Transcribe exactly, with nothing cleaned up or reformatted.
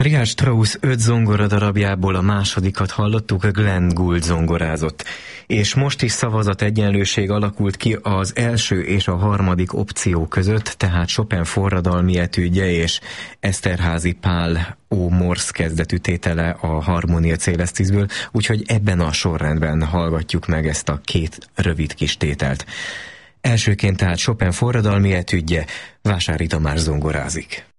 Richard Strauss öt zongora darabjából a másodikat hallottuk, Glenn Gould zongorázott. És most is szavazat egyenlőség alakult ki az első és a harmadik opció között, tehát Chopin forradalmi etüdje és Eszterházy Pál ó Morse kezdetű tétele a Harmonia Coelestisből, úgyhogy ebben a sorrendben hallgatjuk meg ezt a két rövid kis tételt. Elsőként tehát Chopin forradalmi etüdje, Vásári Tamás zongorázik.